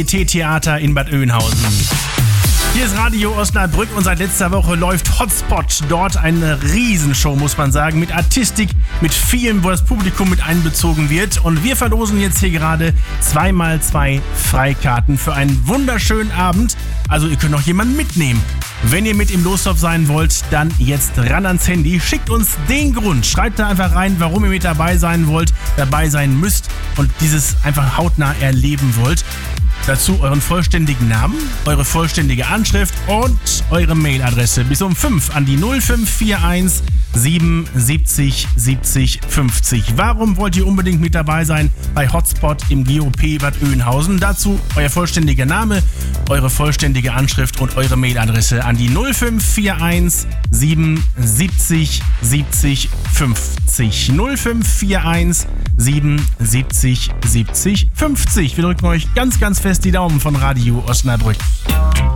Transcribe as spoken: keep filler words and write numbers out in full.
T-Theater in Bad Oeynhausen. Hier ist Radio Osnabrück und seit letzter Woche läuft Hotspot. Dort eine Riesenshow, muss man sagen, mit Artistik, mit vielem, wo das Publikum mit einbezogen wird. Und wir verlosen jetzt hier gerade zwei mal zwei Freikarten für einen wunderschönen Abend. Also ihr könnt auch jemanden mitnehmen. Wenn ihr mit im Lostopf sein wollt, dann jetzt ran ans Handy. Schickt uns den Grund. Schreibt da einfach rein, warum ihr mit dabei sein wollt, dabei sein müsst und dieses einfach hautnah erleben wollt. Dazu euren vollständigen Namen, eure vollständige Anschrift und eure Mailadresse bis um fünf an die null fünf vier eins siebenundsiebzig siebzig fünfzig. Warum wollt ihr unbedingt mit dabei sein bei Hotspot im G O P Bad Oeynhausen? Dazu euer vollständiger Name, eure vollständige Anschrift und eure Mailadresse an die null fünf vier eins siebenundsiebzig siebzig fünfzig. null fünf vier eins siebenundsiebzig siebzig fünfzig. Wir drücken euch ganz, ganz fest die Daumen von Radio Osnabrück.